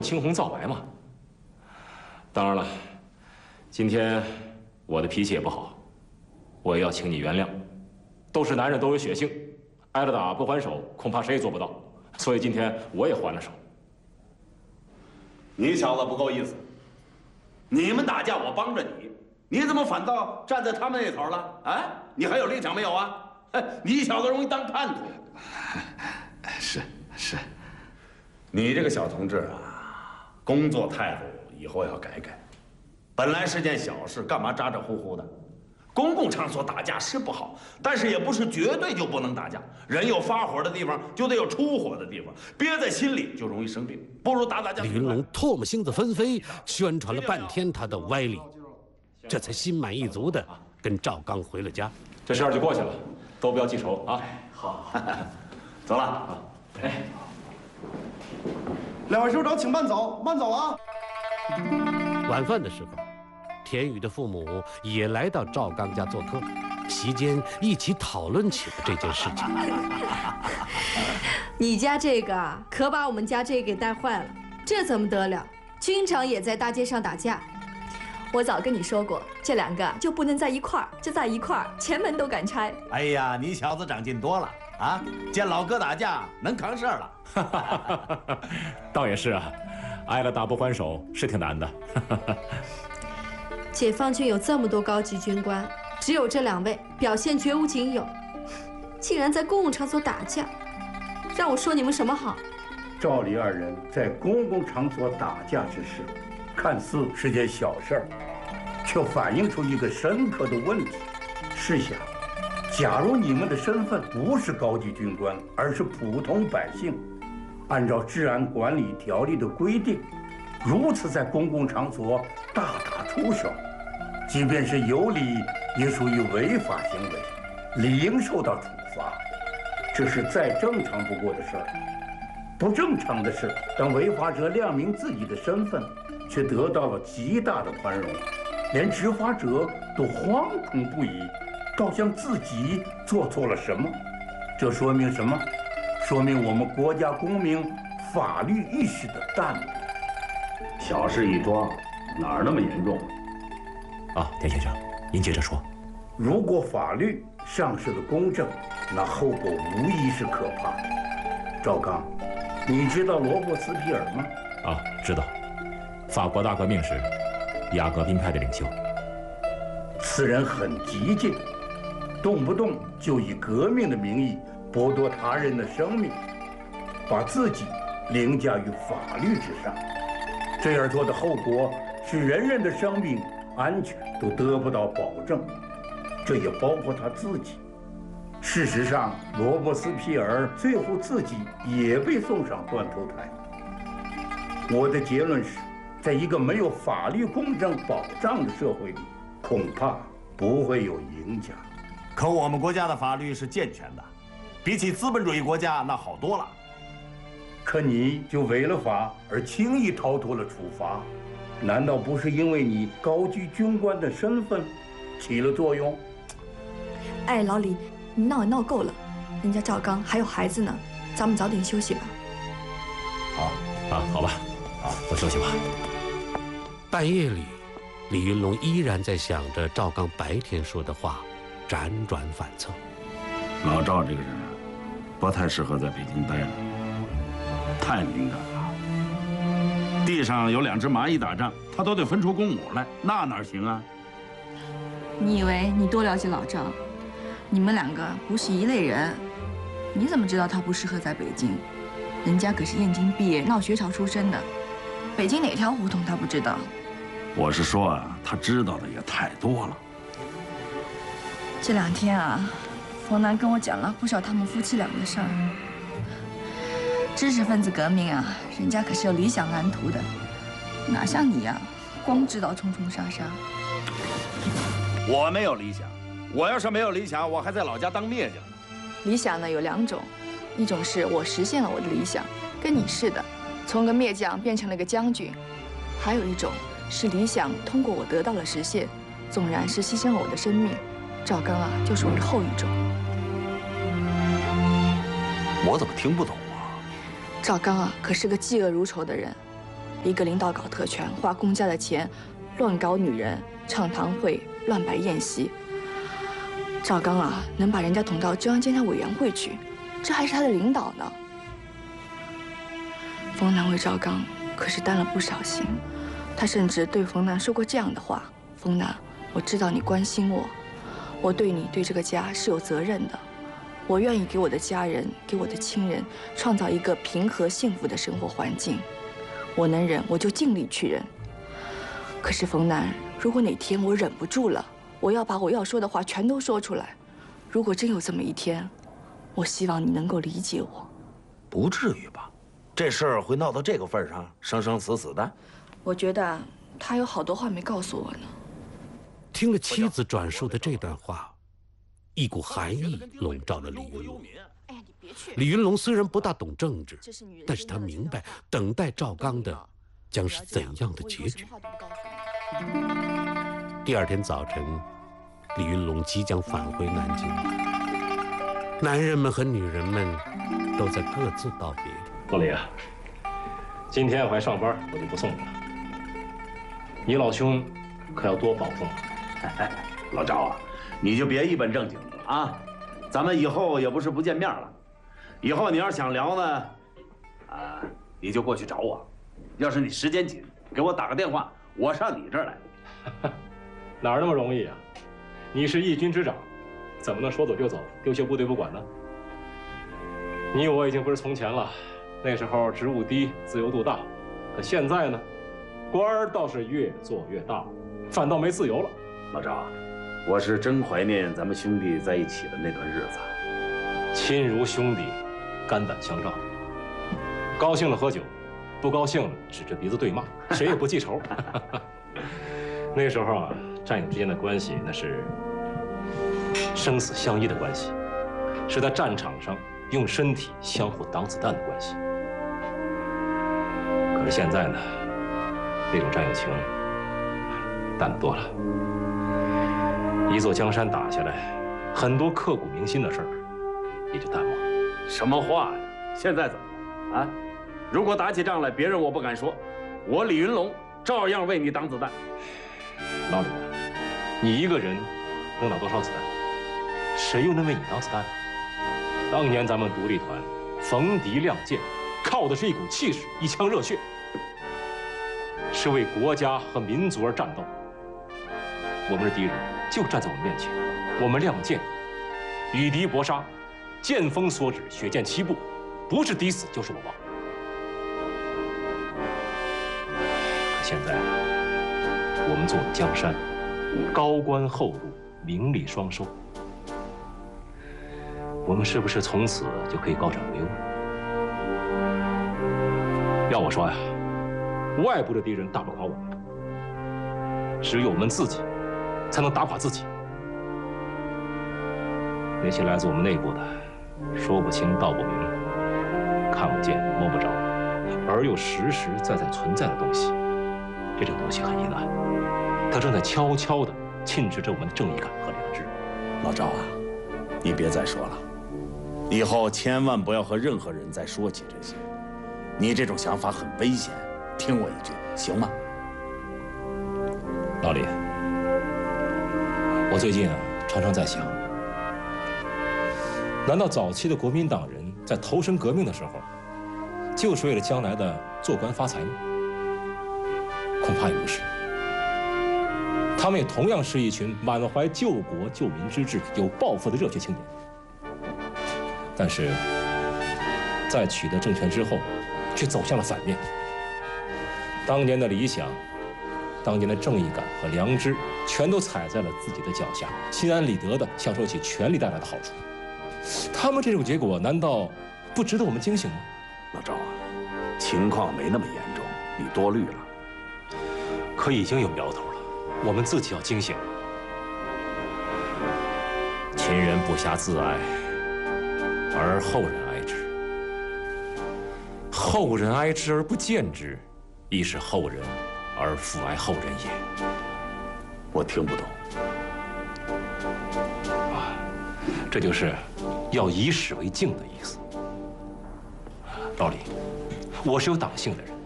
青红皂白嘛。当然了，今天我的脾气也不好，我也要请你原谅。都是男人，都有血性，挨了打不还手，恐怕谁也做不到。所以今天我也还了手。 你小子不够意思，你们打架我帮着你，你怎么反倒站在他们那头了？啊，你还有理想没有啊？你小子容易当叛徒。是，你这个小同志啊，工作态度以后要改改。本来是件小事，干嘛咋咋呼呼的？公共场所打架是不好，但是也不是绝对就不能打架。人有发火的地方，就得有出火的地方，憋在心里就容易生病。不如打架。 李云龙唾沫星子纷飞，宣传了半天他的歪理，这才心满意足的跟赵刚回了家。 这事儿就过去了，都不要记仇啊！ 好，走了啊。 哎， 两位首长请慢走，慢走啊！ 晚饭的时候，田宇的父母也来到赵刚家做客，席间一起讨论起了这件事情。 你家这个可把我们家这个给带坏了，这怎么得了？经常也在大街上打架。 我早跟你说过，这两个就不能在一块儿，这在一块儿，前门都敢拆。 哎呀，你小子长进多了啊！见老哥打架能扛事儿了。 倒也是啊，挨了打不还手是挺难的。 解放军有这么多高级军官，只有这2位表现绝无仅有，竟然在公共场所打架，让我说你们什么好？ 赵李二人在公共场所打架之事，看似是件小事儿，却反映出一个深刻的问题。试想，假如你们的身份不是高级军官，而是普通百姓，按照治安管理条例的规定，如此在公共场所大打出手，即便是有理，也属于违法行为，理应受到处罚，这是再正常不过的事儿。不正常的是，当违法者亮明自己的身份，却得到了极大的宽容，连执法者都惶恐不已，倒像自己做错了什么。这说明什么？说明我们国家公民法律意识的淡薄。 小事一桩，哪儿那么严重？ 啊，田先生，您接着说。 如果法律上市的公正，那后果无疑是可怕的。赵刚，你知道罗伯斯庇尔吗？ 啊，知道。法国大革命时，雅各宾派的领袖。 此人很激进，动不动就以革命的名义剥夺他人的生命，把自己凌驾于法律之上。这样做的后果是人人的生命安全都得不到保证，这也包括他自己。事实上，罗伯斯庇尔最后自己也被送上断头台。我的结论是，在一个没有法律公正保障的社会里，恐怕不会有赢家。 可我们国家的法律是健全的，比起资本主义国家那好多了。 可你就违了法而轻易逃脱了处罚，难道不是因为你高居军官的身份起了作用？ 哎，老李，你闹也闹够了，人家赵刚还有孩子呢，咱们早点休息吧。 好啊，好吧，好，我休息吧。 半夜里，李云龙依然在想着赵刚白天说的话，辗转反侧。 老赵这个人啊，不太适合在北京待了，太敏感了。地上有2只蚂蚁打仗，他都得分出公母来，那哪行啊？ 你以为你多了解老赵？你们2个不是一类人。你怎么知道他不适合在北京？人家可是燕京毕业，闹学潮出身的，北京哪条胡同他不知道？ 我是说啊，他知道的也太多了。 这2天啊，冯楠跟我讲了不少他们夫妻俩的事儿。知识分子革命啊，人家可是有理想蓝图的，哪像你呀，光知道冲冲杀杀。 我没有理想，我要是没有理想，我还在老家当篾匠呢。 理想呢有2种，一种是我实现了我的理想，跟你似的，从个篾匠变成了个将军；还有一种是理想通过我得到了实现，纵然是牺牲了我的生命。赵刚啊，就是我的后一种。 我怎么听不懂啊？ 赵刚啊，可是个嫉恶如仇的人。 一个领导搞特权，花公家的钱，乱搞女人，唱堂会，乱摆宴席。赵刚啊，能把人家捅到中央监察委员会去，这还是他的领导呢。冯南为赵刚可是担了不少心，他甚至对冯南说过这样的话：冯南，我知道你关心我，我对你对这个家是有责任的，我愿意给我的家人、给我的亲人创造一个平和幸福的生活环境。我能忍，我就尽力去忍。可是冯南，如果哪天我忍不住了，我要把我要说的话全都说出来。如果真有这么一天，我希望你能够理解我。 不至于吧？这事儿会闹到这个份上，生生死死的？ 我觉得他有好多话没告诉我呢。 听了妻子转述的这段话，一股寒意笼罩了李云龙。李云龙虽然不大懂政治，但是他明白等待赵刚的将是怎样的结局。第二天早晨，李云龙即将返回南京，男人们和女人们都在各自道别。 老李啊，今天我还上班，我就不送你了。你老兄可要多保重啊。 老赵啊，你就别一本正经的了啊！咱们以后也不是不见面了，以后你要是想聊呢，你就过去找我。要是你时间紧，给我打个电话，我上你这儿来。 哪儿那么容易啊？你是义军之长，怎么能说走就走，丢下部队不管呢？你我已经不是从前了，那时候职务低，自由度大，可现在呢，官儿倒是越做越大，反倒没自由了。 老赵啊，我是真怀念咱们兄弟在一起的那段日子。 亲如兄弟，肝胆相照，高兴了喝酒，不高兴了指着鼻子对骂，谁也不记仇。那时候啊，战友之间的关系那是生死相依的关系，是在战场上用身体相互挡子弹的关系。可是现在呢，那种战友情淡多了。一座江山打下来，很多刻骨铭心的事儿也就淡忘了。 什么话呀？现在怎么了啊？如果打起仗来，别人我不敢说，我李云龙照样为你挡子弹。 老李，你一个人能挡多少子弹？谁又能为你挡子弹？当年咱们独立团逢敌亮剑，靠的是一股气势，一腔热血，是为国家和民族而战斗。我们的敌人就站在我们面前，我们亮剑，与敌搏杀，剑锋所指，血溅七步，不是抵死就是我亡。可现在，我们坐了江山，高官厚禄，名利双收，我们是不是从此就可以高枕无忧了？要我说呀，外部的敌人打不垮我们，只有我们自己才能打垮自己。那些来自我们内部的说不清道不明、看不见摸不着，而又实实在在存在的东西，这种东西很阴暗，它正在悄悄地侵蚀着我们的正义感和良知。 老赵啊，你别再说了，以后千万不要和任何人再说起这些，你这种想法很危险，听我一句，行吗？ 老李，我最近常常在想，难道早期的国民党人在投身革命的时候，就是为了将来的做官发财吗？恐怕也不是。他们也同样是一群满怀救国救民之志、有抱负的热血青年。但是，在取得政权之后，却走向了反面。当年的理想、当年的正义感和良知，全都踩在了自己的脚下，心安理得地享受起权力带来的好处。他们这种结果，难道不值得我们警醒吗？ 老赵啊，情况没那么严重，你多虑了。 可已经有苗头了，我们自己要警醒。秦人不暇自哀，而后人哀之；后人哀之而不见之，亦是后人而复哀后人也。 我听不懂。 这就是要以史为镜的意思。老李，我是有党性的人，